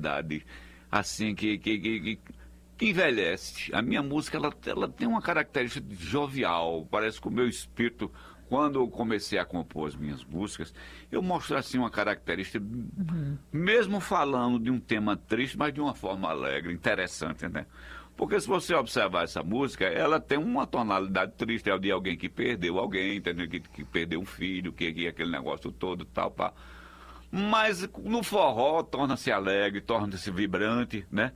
tonalidade, assim, que envelhece. A minha música, ela tem uma característica jovial, parece que o meu espírito, quando eu comecei a compor as minhas músicas, eu mostro assim uma característica, mesmo falando de um tema triste, mas de uma forma alegre, interessante, né? Porque se você observar essa música, ela tem uma tonalidade triste, é de alguém que perdeu alguém, entendeu? Que perdeu um filho, que aquele negócio todo, tal, pá. Mas no forró torna-se alegre, torna-se vibrante, né?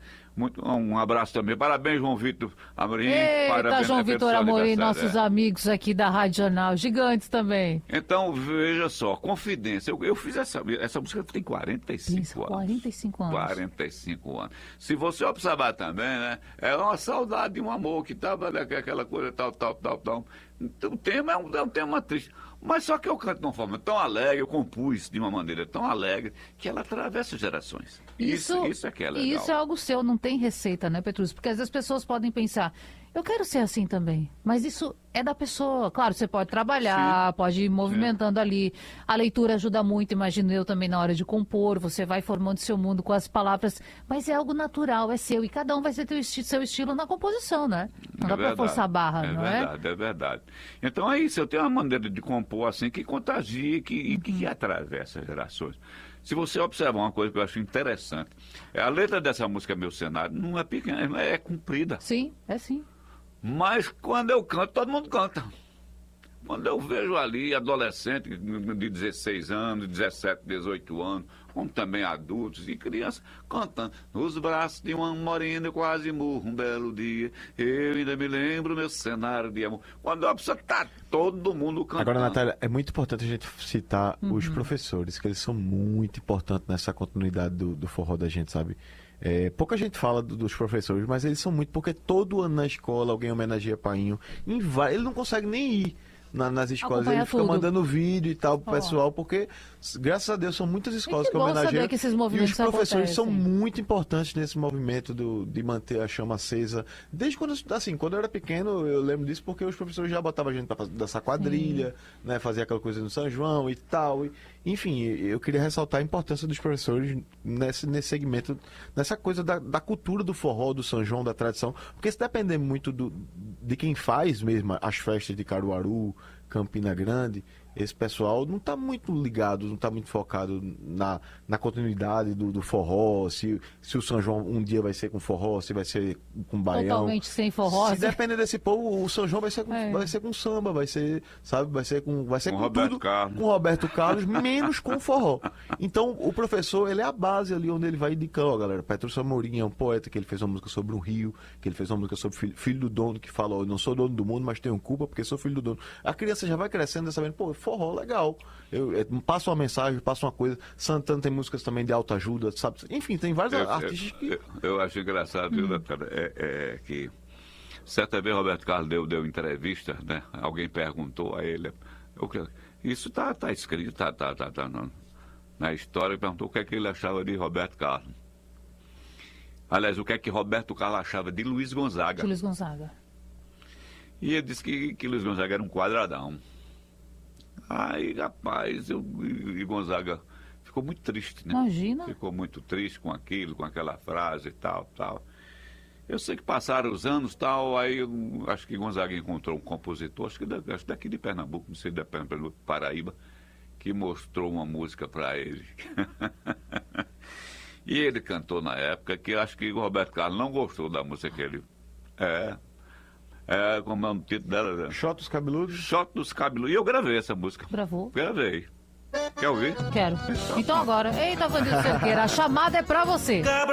Um abraço também. Parabéns, João Vitor Amorim. Eita, Parabéns, João Vitor Amorim, nossos é. amigos aqui da Rádio Jornal, gigantes também. Então, veja só, Confidência. Eu fiz essa música tem 45 anos. 45 anos. 45 anos. Se você observar também, né? É uma saudade de um amor que estava aquela coisa, tal. Então, o tema é um tema triste. Mas só que eu canto de uma forma tão alegre, eu compus de uma maneira tão alegre, que ela atravessa gerações. Isso é que é legal. E isso é algo seu, não tem receita, né, Petrúcio? Porque às vezes as pessoas podem pensar, eu quero ser assim também. Mas isso é da pessoa. Claro, você pode trabalhar, pode ir movimentando ali. A leitura ajuda muito, imagino eu também na hora de compor. Você vai formando seu mundo com as palavras. Mas é algo natural, é seu. E cada um vai ter seu estilo na composição, né? Não dá para forçar a barra, não é? É verdade. Então é isso, eu tenho uma maneira de compor assim que contagia e que atravessa gerações. Se você observar uma coisa que eu acho interessante, a letra dessa música Meu Cenário não é pequena, é comprida. Sim, é sim. Mas quando eu canto, todo mundo canta. Quando eu vejo ali adolescente de 16 anos, 17, 18 anos, como também adultos e crianças, cantando. Nos braços de uma morena eu quase morro um belo dia, eu ainda me lembro meu cenário de amor. Quando a pessoa tá todo mundo cantando. Agora, Natália, é muito importante a gente citar os professores, que eles são muito importantes nessa continuidade do forró da gente, sabe? Pouca gente fala dos professores, mas eles são muito, porque todo ano na escola alguém homenageia Painho. Ele não consegue nem ir nas escolas, ele fica mandando vídeo e tal pro pessoal, porque, graças a Deus, são muitas escolas que homenageiam. Que esses movimentos e os professores acontecem. são muito importantes nesse movimento de manter a chama acesa. Desde quando eu era pequeno, eu lembro disso, porque os professores já botavam a gente para dançar quadrilha, né, fazer aquela coisa no São João e tal. Enfim, eu queria ressaltar a importância dos professores nesse segmento, nessa coisa da cultura do forró, do São João, da tradição, porque se depender muito de quem faz mesmo as festas de Caruaru, Campina Grande, esse pessoal não está muito ligado, não está muito focado na continuidade do forró, se o São João um dia vai ser com forró, se vai ser com baião. Totalmente sem forró. Se depender desse povo, o São João vai ser com samba, vai ser com Roberto tudo, Carlos. com Roberto Carlos, menos com forró. Então, o professor, ele é a base ali onde ele vai indicando, ó, galera, Petrúcio Amorim é um poeta que ele fez uma música sobre um rio, que ele fez uma música sobre filho do dono, que fala, ó, eu não sou dono do mundo, mas tenho culpa porque sou filho do dono. A criança já vai crescendo e sabendo, pô, forró, legal. Eu passo uma mensagem, passo uma coisa. Santana tem músicas também de autoajuda, sabe? Enfim, tem vários artistas que... Eu acho engraçado, viu, cara, que certa vez Roberto Carlos deu entrevista, né? Alguém perguntou a ele, isso tá escrito, tá na história, perguntou o que é que ele achava de Roberto Carlos. Aliás, o que é que Roberto Carlos achava de Luiz Gonzaga. Luiz Gonzaga. E ele disse que Luiz Gonzaga era um quadradão. Aí, rapaz, e Gonzaga ficou muito triste, né? Imagina. Ficou muito triste com aquilo, com aquela frase e tal. Eu sei que passaram os anos tal, aí acho que Gonzaga encontrou um compositor, acho daqui de Pernambuco, não sei, da Paraíba, que mostrou uma música para ele. E ele cantou na época, que acho que o Roberto Carlos não gostou da música que ele... como é o título dela? Shot dos Cabeludos? Shot dos Cabeludos. E eu gravei essa música. Gravou? Gravei. Quer ouvir? Quero. Então agora, eita, Vandir Cerqueira, a chamada é pra você.